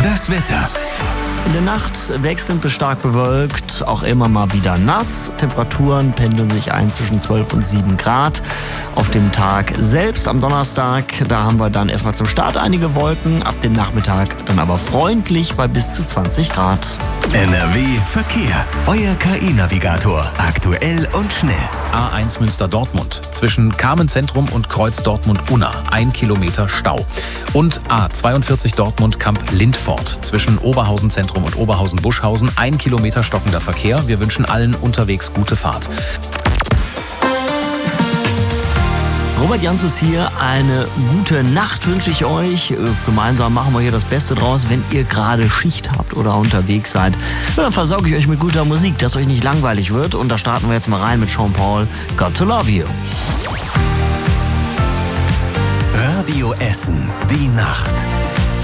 Das Wetter. In der Nacht wechselnd bis stark bewölkt, auch immer mal wieder nass. Temperaturen pendeln sich ein zwischen 12 und 7 Grad. Auf dem Tag selbst am Donnerstag, da haben wir dann erstmal zum Start einige Wolken. Ab dem Nachmittag dann aber freundlich bei bis zu 20 Grad. NRW Verkehr. Euer KI-Navigator. Aktuell und schnell. A1 Münster-Dortmund. Zwischen Carmen-Zentrum und Kreuz Dortmund-Unna. 1 Kilometer Stau. Und A42 Dortmund-Kamp-Lindfort. Zwischen Oberhausen-Zentrum und Oberhausen-Buschhausen. 1 Kilometer stockender Verkehr. Wir wünschen allen unterwegs gute Fahrt. Robert Jans ist hier. Eine gute Nacht wünsche ich euch. Gemeinsam machen wir hier das Beste draus. Wenn ihr gerade Schicht habt oder unterwegs seid, dann versorge ich euch mit guter Musik, dass euch nicht langweilig wird. Und da starten wir jetzt mal rein mit Sean Paul, Got to Love You. Radio Essen, die Nacht.